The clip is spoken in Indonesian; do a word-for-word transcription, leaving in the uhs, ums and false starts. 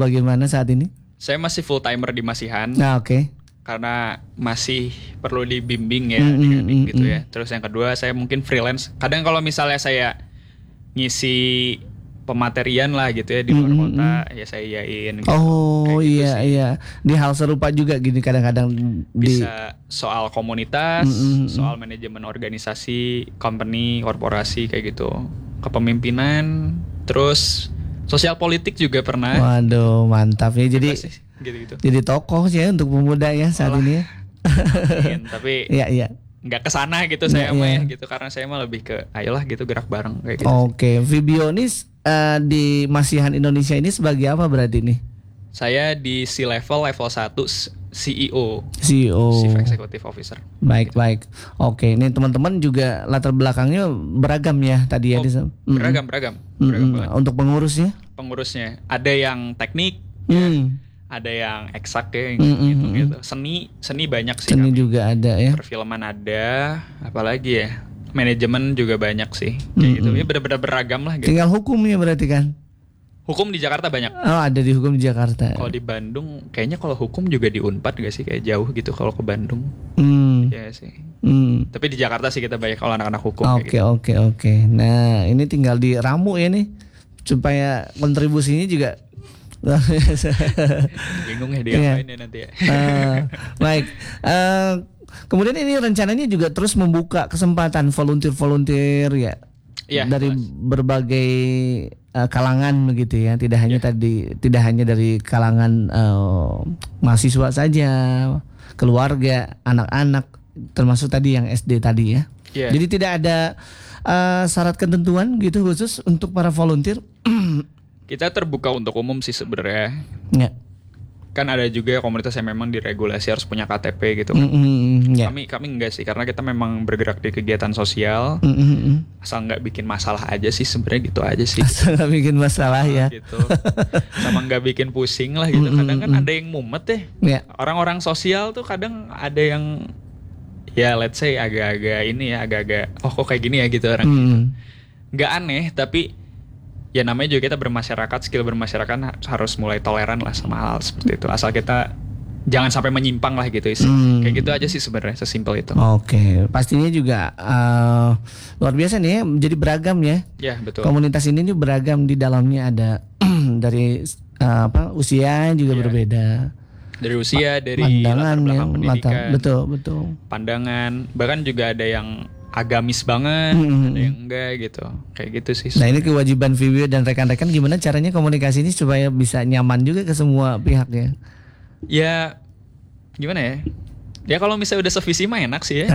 bagaimana saat ini? Saya masih full timer di Masihan. Nah, oke. Okay. Karena masih perlu dibimbing ya, Mm, mm, adik-adik mm, gitu mm. ya. Terus yang kedua saya mungkin freelance. Kadang kalau misalnya saya ngisi pematerian lah gitu ya di luar Mm, mm, kota, mm. ya saya iyain gitu. Oh Kayak gitu iya sih. iya. Di hal serupa juga gini kadang-kadang di Bisa soal komunitas, Mm, mm, mm. soal manajemen organisasi, company, korporasi kayak gitu. Kepemimpinan, terus sosial politik juga pernah. Waduh, mantap ya. Jadi Apa sih? Gitu-gitu. jadi tokoh sih ya untuk pemuda ya saat Olah. ini ya. Amin. Tapi Iya iya. nggak kesana gitu Nah, saya mah iya. ya gitu, karena saya mah lebih ke ayolah gitu gerak bareng kayak gitu sih. Oke, Vibionis eh, di Masihan Indonesia ini sebagai apa berarti nih? Saya di C level level satu C E O, C E O. Chief Executive Officer. Baik baik. Oke, ini teman-teman juga latar belakangnya beragam ya tadi ya. Oh, di- Mm-mm. beragam beragam beragam Mm-mm. banget. Untuk pengurusnya? Pengurusnya ada yang teknik, Hmm. ada yang eksak ya, yang Mm, mm, gitu, mm. gitu. Seni seni banyak sih. Seni kami. juga ada ya. Perfilman ada, apalagi ya, manajemen juga banyak sih kayak gitu. Ya benar-benar beragam lah gitu. Tinggal hukumnya berarti kan? Hukum di Jakarta banyak. Oh, ada di hukum di Jakarta. Kalau di Bandung kayaknya kalau hukum juga di Unpad gak sih, kayak jauh gitu kalau ke Bandung. Hmm. Ya sih. Hmm. Tapi di Jakarta sih kita banyak kalau anak-anak hukum kayak Oke gitu. oke oke. Nah ini tinggal diramu ya nih supaya kontribusinya juga. Bingung ya Iya. diapain ya nanti ya. Eh, baik. Eh, kemudian ini rencananya juga terus membuka kesempatan volunteer-volunteer ya. Iya, Dari jelas. berbagai eh, kalangan begitu ya. Tidak hanya Iya. tadi tidak hanya dari kalangan eh, mahasiswa saja, keluarga, anak-anak, termasuk tadi yang S D tadi ya. Iya. Jadi tidak ada eh, syarat ketentuan gitu khusus untuk para volunteer. Kita terbuka untuk umum sih sebenarnya. Ya. Kan ada juga komunitas yang memang diregulasi harus punya K T P gitu. Mm, mm, mm, ya. Kami kami enggak sih, karena kita memang bergerak di kegiatan sosial. Mm, mm, mm. Asal nggak bikin masalah aja sih sebenarnya, gitu aja sih. Asal nggak bikin masalah ya. Gitu. Sama nggak bikin pusing lah gitu. Kadang kan ada yang mumet deh. Ya. Orang-orang sosial tuh kadang ada yang ya let's say agak-agak ini ya, agak-agak oh kok kayak gini ya gitu orang. Mm. Nggak aneh, tapi ya namanya juga kita bermasyarakat, skill bermasyarakat harus mulai toleran lah sama hal seperti itu. Asal kita jangan sampai menyimpang lah gitu sih. Hmm. Kayak gitu aja sih sebenarnya, sesimpel itu. Oke, pastinya juga eh, luar biasa nih ya, jadi beragam ya. Ya betul. Komunitas ini nih beragam, di dalamnya ada dari eh, apa usia juga Iya. berbeda. Dari usia, dari Pandangan latar yang belakang pendidikan, mata, betul betul. pandangan, bahkan juga ada yang agamis banget, Hmm. ada yang enggak gitu. Kayak gitu sih. Nah ini kewajiban Vibio dan rekan-rekan gimana caranya komunikasi ini supaya bisa nyaman juga ke semua pihak ya. Ya gimana ya? Ya kalau misalnya udah sevisi mah enak sih ya.